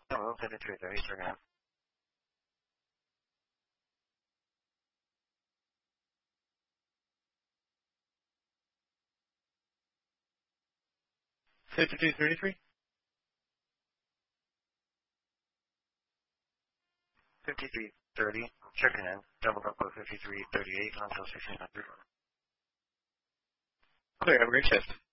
Hello, 5330, sir. 5233? 5330, checking in. Double up with 5338 until 1600. Clear, have a great shift.